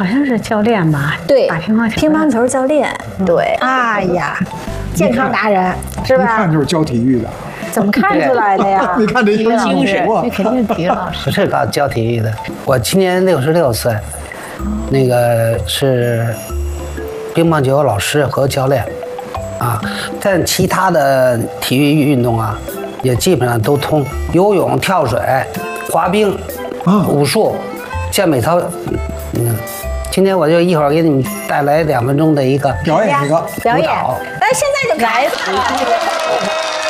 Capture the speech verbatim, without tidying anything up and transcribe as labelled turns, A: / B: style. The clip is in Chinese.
A: 好像是教练吧？
B: 对，
A: 打乒乓球，
B: 乒乓球教练。对，哎呀，健康达人是吧？
C: 一看就是教体育的。
B: 怎么看出来的呀？
C: 你看这一
A: 精神，
C: 啊
A: 那肯定是体育老师。
D: 不是搞教体育的，我今年六十六岁，那个是乒乓球老师和教练，啊，但其他的体育运动啊，也基本上都通，游泳、跳水、滑冰、武术、健美操，嗯。今天我就一会儿给你们带来两分钟的一个
C: 表演一个
B: 表演，
D: 舞蹈
B: 那现在就开始。